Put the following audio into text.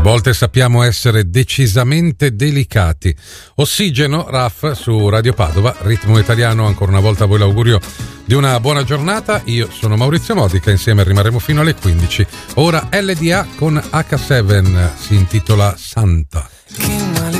volte sappiamo essere decisamente delicati. Ossigeno, Raf su Radio Padova, ritmo italiano, ancora una volta a voi l'augurio di una buona giornata. Io sono Maurizio Modica, insieme rimarremo fino alle 15. Ora LDA con H7, si intitola Santa.